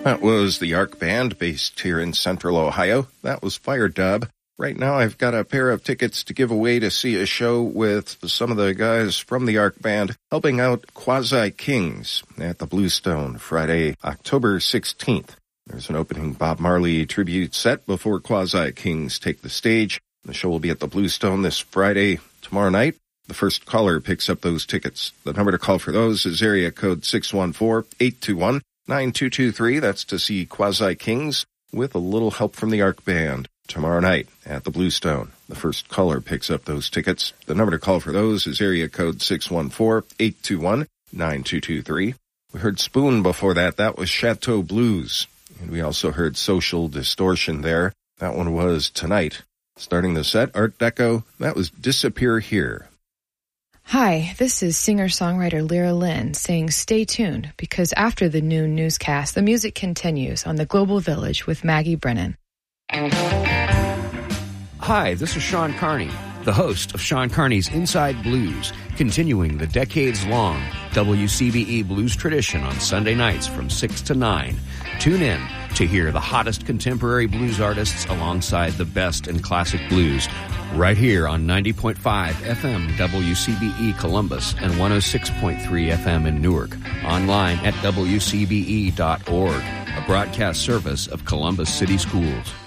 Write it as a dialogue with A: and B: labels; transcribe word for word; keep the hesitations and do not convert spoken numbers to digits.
A: That was the Arc Band based here in Central Ohio. That was Fire Dub. Right now I've got a pair of tickets to give away to see a show with some of the guys from the Arc Band helping out Quasi Kings at the Bluestone Friday, October sixteenth. There's an opening Bob Marley tribute set before Quasi Kings take the stage. The show will be at the Bluestone this Friday, tomorrow night. The first caller picks up those tickets. The number to call for those is area code six one four, eight two one, nine two two three. That's to see Quasi Kings with a little help from the Arc Band tomorrow night at the Bluestone. The first caller picks up those tickets. The number to call for those is area code six one four, eight two one, nine two two three. We heard Spoon before that. That was Chateau Blues. And we also heard Social Distortion there. That one was Tonight. Starting the set, Art Deco. That was Disappear Here.
B: Hi, this is singer-songwriter Lyra Lynn saying stay tuned because after the noon newscast, the music continues on the Global Village with Maggie Brennan.
C: Hi, this is Sean Carney, the host of Sean Carney's Inside Blues, continuing the decades-long W C B E blues tradition on Sunday nights from six to nine. Tune in to hear the hottest contemporary blues artists alongside the best in classic blues right here on ninety point five F M W C B E Columbus and one oh six point three F M in Newark. Online at W C B E dot org, a broadcast service of Columbus City Schools.